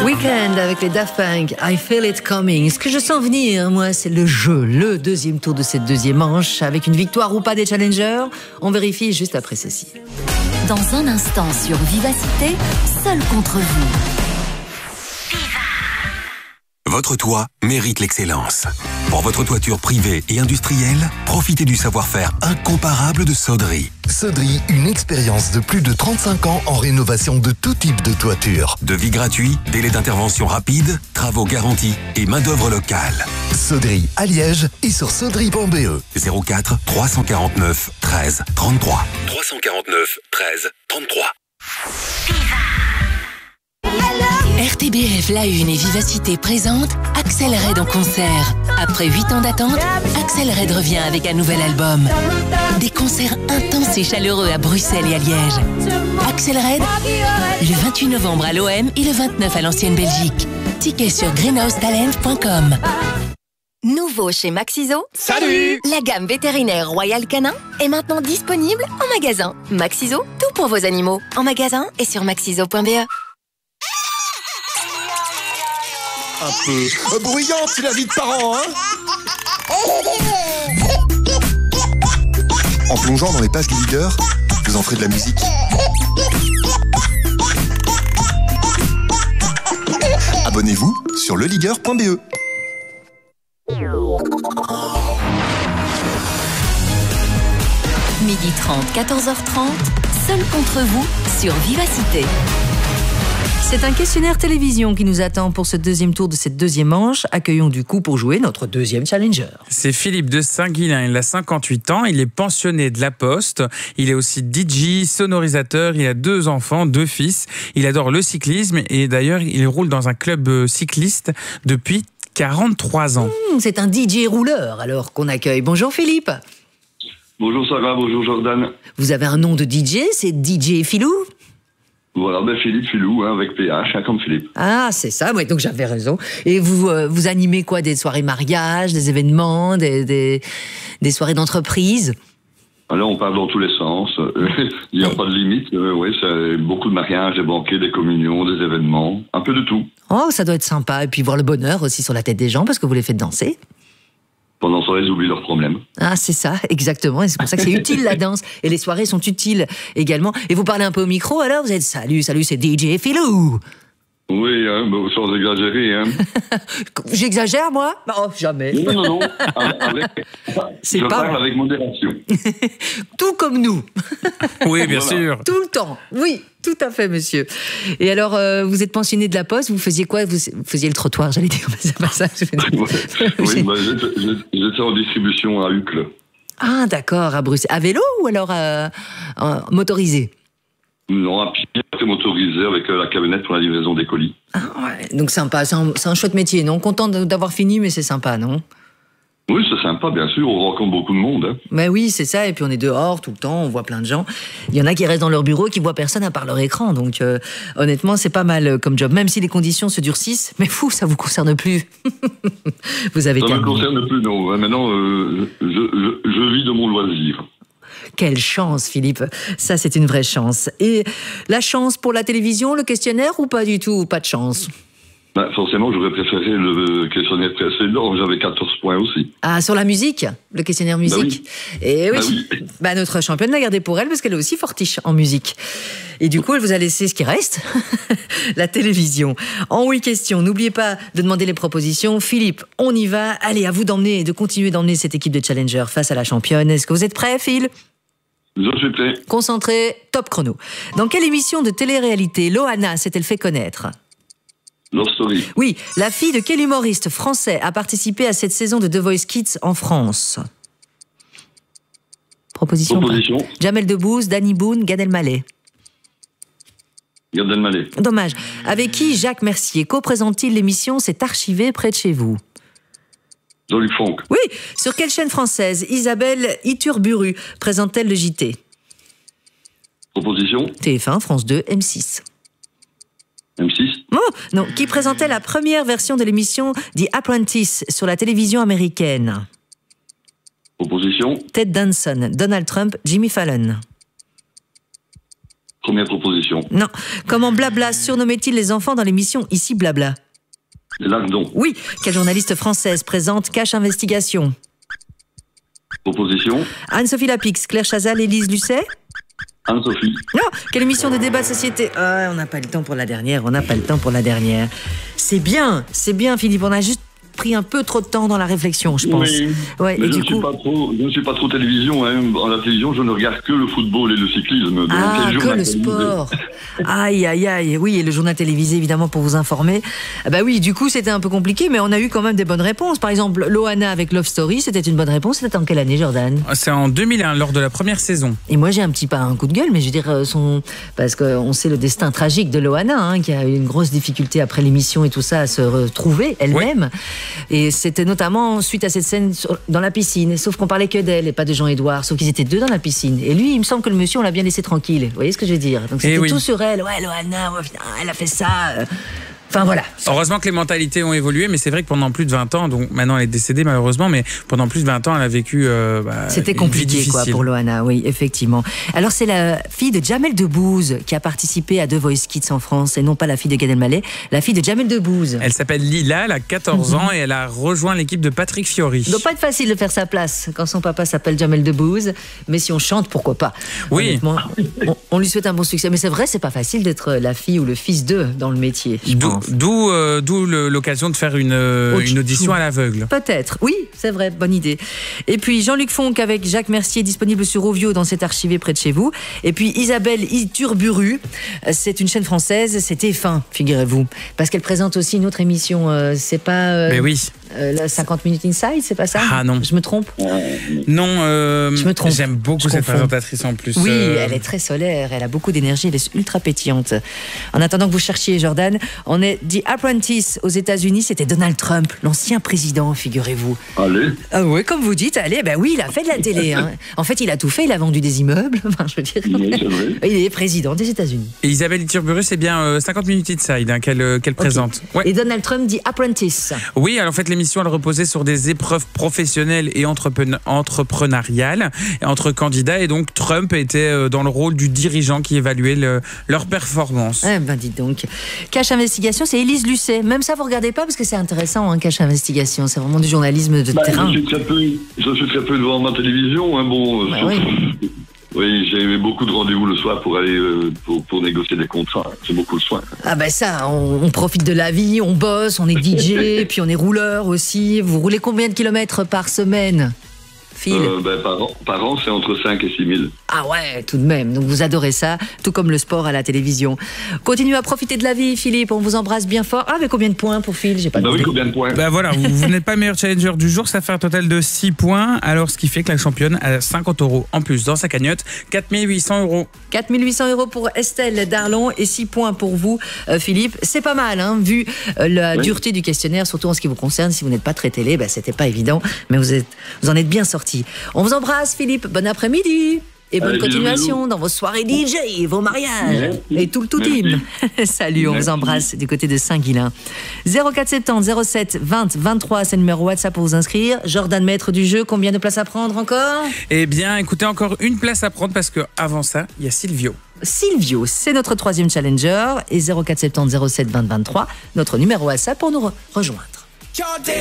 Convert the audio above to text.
Weekend avec les Daft Punk, I Feel It Coming. Ce que je sens venir, moi, c'est le jeu, le deuxième tour de cette deuxième manche, avec une victoire ou pas des challengers. On vérifie juste après ceci. Dans un instant sur Vivacité, seul contre vous. Votre toit mérite l'excellence. Pour votre toiture privée et industrielle, profitez du savoir-faire incomparable de Sodri. Sodri, une expérience de plus de 35 ans en rénovation de tout type de toiture. Devis gratuit, délai d'intervention rapide, travaux garantis et main-d'œuvre locale. Sodri à Liège et sur sodri.be. 04 349 13 33. 349 13 33. RTBF La Une et Vivacité présente Axel Red en concert. Après 8 ans d'attente, Axel Red revient avec un nouvel album. Des concerts intenses et chaleureux à Bruxelles et à Liège. Axel Red, le 28 novembre à l'OM et le 29 à l'Ancienne Belgique. Tickets sur greenhousetalent.com. Nouveau chez Maxiso. Salut! La gamme vétérinaire Royal Canin est maintenant disponible en magasin. Maxiso, tout pour vos animaux. En magasin et sur maxiso.be. Un peu bruyante, c'est la vie de parents, hein? En plongeant dans les pages du leader, vous en ferez de la musique. Abonnez-vous sur leleader.be. Midi 30, 14h30, seul contre vous sur Vivacité. C'est un questionnaire télévision qui nous attend pour ce deuxième tour de cette deuxième manche. Accueillons du coup pour jouer notre deuxième challenger. C'est Philippe de Saint-Guilain, il a 58 ans, il est pensionné de la Poste, il est aussi DJ, sonorisateur, il a 2 enfants, 2 fils, il adore le cyclisme et d'ailleurs il roule dans un club cycliste depuis 43 ans. C'est un DJ rouleur alors qu'on accueille. Bonjour Philippe. Bonjour Sarah, bonjour Jordan. Vous avez un nom de DJ, c'est DJ Philou? Voilà, Philippe Filou, hein, avec PH, hein, comme Philippe. Ah, c'est ça, ouais, donc j'avais raison. Et vous animez quoi? Des soirées mariage, des événements, des soirées d'entreprise? Alors, on parle dans tous les sens. Il n'y a pas de limite. Oui, c'est beaucoup de mariages, des banquets, des communions, des événements, un peu de tout. Oh, ça doit être sympa. Et puis voir le bonheur aussi sur la tête des gens parce que vous les faites danser. Pendant ce temps, ils oublient leurs problèmes. Ah, c'est ça, exactement. Et c'est pour ça que c'est utile, la danse. Et les soirées sont utiles également. Et vous parlez un peu au micro, alors vous êtes salut, c'est DJ Philou. Oui, hein, sans exagérer. Hein. J'exagère, moi? Oh, jamais. Non. C'est je pas parle avec modération. Tout comme nous. Oui, bien sûr. Tout le temps. Oui, tout à fait, monsieur. Et alors, vous êtes pensionné de la Poste, vous faisiez quoi? Vous faisiez le trottoir, j'allais dire, mais c'est pas ça. Oui, j'étais en distribution à Uccle. Ah, d'accord, à Bruxelles. À vélo ou alors motorisé? Non, à pied, motorisé avec la camionnette pour la livraison des colis. Ah, ouais, donc sympa, c'est un chouette métier, non? Content d'avoir fini, mais c'est sympa, non? Oui, c'est sympa, bien sûr, on rencontre beaucoup de monde. Hein. Mais oui, c'est ça, et puis on est dehors tout le temps, on voit plein de gens. Il y en a qui restent dans leur bureau, qui voient personne à part leur écran, donc honnêtement, c'est pas mal comme job, même si les conditions se durcissent, mais fou, ça vous concerne plus. Vous avez terminé. Ça me concerne plus, non. Maintenant, je vis de mon loisir. Quelle chance, Philippe. Ça, c'est une vraie chance. Et la chance pour la télévision, le questionnaire, ou pas du tout? Pas de chance? Forcément, j'aurais préféré le questionnaire précédent. J'avais 14 points aussi. Ah, sur la musique? Le questionnaire musique? Oui. Et oui. Notre championne l'a gardé pour elle parce qu'elle est aussi fortiche en musique. Et du coup, elle vous a laissé ce qui reste, la télévision. En oui question, n'oubliez pas de demander les propositions. Philippe, on y va. Allez, à vous d'emmener et de continuer d'emmener cette équipe de Challenger face à la championne. Est-ce que vous êtes prêts, Phil? Je suis prêt. Concentré, top chrono. Dans quelle émission de télé-réalité Loana s'est-elle fait connaître? Love Story. Oui, la fille de quel humoriste français a participé à cette saison de The Voice Kids en France? Proposition. Jamel Debbouze, Danny Boone, Gad Elmaleh. Gad Elmaleh. Dommage. Avec qui Jacques Mercier co-présente-t-il l'émission C'est archivé près de chez vous? Jean-Luc Fonck. Oui, sur quelle chaîne française Isabelle Iturburu présente-t-elle le JT? Proposition. TF1, France 2, M6. M6. Oh, non, qui présentait la première version de l'émission The Apprentice sur la télévision américaine? Proposition. Ted Danson, Donald Trump, Jimmy Fallon. Première proposition. Non. Comment Blabla surnommait-il les enfants dans l'émission Ici Blabla? Les lardons. Oui. Quelle journaliste française présente Cache Investigation? Proposition. Anne-Sophie Lapix, Claire Chazal, Élise Lucet? Anne-Sophie. Non. Quelle émission de débat de société? On n'a pas le temps pour la dernière, C'est bien, Philippe, on a juste pris un peu trop de temps dans la réflexion, je pense. Oui, ouais, mais et je ne suis pas trop télévision. Hein. En la télévision, je ne regarde que le football et le cyclisme. Que le sport. Aïe. Oui, et le journal télévisé, évidemment, pour vous informer. Bah oui, du coup, c'était un peu compliqué, mais on a eu quand même des bonnes réponses. Par exemple, Loana avec Love Story, c'était une bonne réponse. C'était en quelle année, Jordan? C'est en 2001, lors de la première saison. Et moi, j'ai un coup de gueule, mais je veux dire, parce qu'on sait le destin tragique de Loana, hein, qui a eu une grosse difficulté après l'émission et tout ça à se retrouver elle-même. Oui. Et c'était notamment suite à cette scène dans la piscine. Sauf qu'on parlait que d'elle et pas de Jean-Édouard. Sauf qu'ils étaient deux dans la piscine. Et lui, il me semble que le monsieur, on l'a bien laissé tranquille. Vous voyez ce que je veux dire? Donc c'était tout sur elle. Ouais, Loana, elle a fait ça. Enfin voilà. Heureusement que les mentalités ont évolué, mais c'est vrai que pendant plus de 20 ans, donc maintenant elle est décédée malheureusement, mais pendant plus de 20 ans elle a vécu c'était compliqué quoi pour Loana, oui, effectivement. Alors c'est la fille de Jamel Debbouze qui a participé à The Voice Kids en France, et non pas la fille de Gad Elmaleh, la fille de Jamel Debbouze. Elle s'appelle Lila, elle a 14 ans et elle a rejoint l'équipe de Patrick Fiori. Il doit pas être facile de faire sa place quand son papa s'appelle Jamel Debbouze, mais si on chante, pourquoi pas. Oui. On lui souhaite un bon succès, mais c'est vrai, c'est pas facile d'être la fille ou le fils d'eux dans le métier. D'où l'occasion de faire une audition à l'aveugle. Peut-être, oui, c'est vrai, bonne idée. Et puis Jean-Luc Fonck avec Jacques Mercier, disponible sur Ovio dans cet archivé près de chez vous. Et puis Isabelle Iturburu, c'est une chaîne française, c'est TF1, figurez-vous. Parce qu'elle présente aussi une autre émission, c'est pas... Mais oui. La 50 Minutes Inside, c'est pas ça? Ah non. Je me trompe? Non, je me trompe. J'aime beaucoup cette présentatrice en plus. Oui, elle est très solaire, elle a beaucoup d'énergie, elle est ultra pétillante. En attendant que vous cherchiez, Jordan, on est The Apprentice aux États-Unis, c'était Donald Trump, l'ancien président, figurez-vous. Allez. Ah oui, comme vous dites, allez, ben oui, il a fait de la télé. Hein. En fait, il a tout fait, il a vendu des immeubles, enfin, je veux dire. Oui, c'est vrai. Il est président des États-Unis. Et Isabelle Iturburu, c'est bien 50 Minutes Inside hein, qu'elle présente. Ouais. Et Donald Trump dit Apprentice. Oui, alors en fait, l'émission, elle reposait sur des épreuves professionnelles et entrepreneuriales entre candidats, et donc Trump était dans le rôle du dirigeant qui évaluait leur performance. Eh ben, dites donc. Cache Investigation, c'est Élise Lucet. Même ça, vous regardez pas parce que c'est intéressant, hein, Cache Investigation. C'est vraiment du journalisme de terrain. Je suis très peu devant ma télévision. Hein, bon, oui, j'ai beaucoup de rendez-vous le soir pour aller pour négocier des contrats. C'est beaucoup le soin. Ah ben ça, on profite de la vie, on bosse, on est DJ, puis on est rouleur aussi. Vous roulez combien de kilomètres par semaine, Phil? Par an, c'est entre 5 et 6 000. Ah ouais, tout de même. Donc vous adorez ça, tout comme le sport à la télévision. Continuez à profiter de la vie, Philippe. On vous embrasse bien fort. Ah, mais combien de points pour Phil? J'ai pas oui, combien de points? Voilà, vous n'êtes pas le meilleur challenger du jour. Ça fait un total de 6 points. Alors, ce qui fait que la championne a 50 € en plus dans sa cagnotte. 4 800 €. 4 800 € pour Estelle Darlon et 6 points pour vous, Philippe. C'est pas mal, hein, vu la dureté du questionnaire, surtout en ce qui vous concerne. Si vous n'êtes pas très télé, c'était pas évident, mais vous en êtes bien sortis. On vous embrasse, Philippe. Bon après-midi. Et bonne continuation dans vos soirées DJ, vos mariages et tout le team. Salut, on vous embrasse du côté de Saint-Guilain. 0470 07 20 23, c'est le numéro WhatsApp pour vous inscrire. Jordan, maître du jeu, combien de places à prendre encore? Eh bien, écoutez, encore une place à prendre parce qu'avant ça, il y a Silvio. Silvio, c'est notre 3e challenger et 0470 07 20 23, notre numéro WhatsApp pour nous rejoindre.